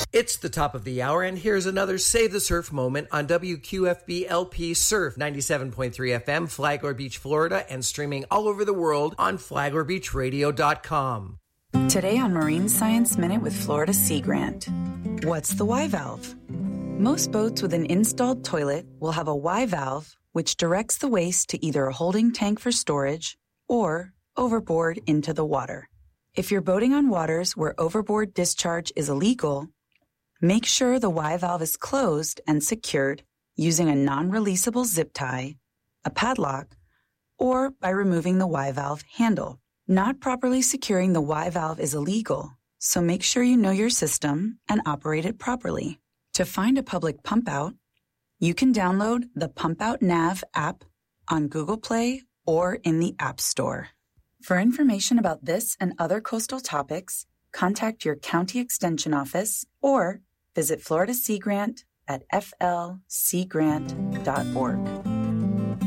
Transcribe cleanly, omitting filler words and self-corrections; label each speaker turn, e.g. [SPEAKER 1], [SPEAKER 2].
[SPEAKER 1] It's the top of the hour, and here's another Save the Surf moment on WQFB LP Surf 97.3 FM, Flagler Beach, Florida, and streaming all over the world on FlaglerBeachRadio.com.
[SPEAKER 2] Today on Marine Science Minute with Florida Sea Grant. What's the Y valve? Most boats with an installed toilet will have a Y valve, which directs the waste to either a holding tank for storage or overboard into the water. If you're boating on waters where overboard discharge is illegal, make sure the Y valve is closed and secured using a non-releasable zip tie, a padlock, or by removing the Y valve handle. Not properly securing the Y valve is illegal, so make sure you know your system and operate it properly. To find a public pump out, you can download the Pump Out Nav app on Google Play or in the App Store. For information about this and other coastal topics, contact your county extension office or visit Florida Sea Grant at flseagrant.org.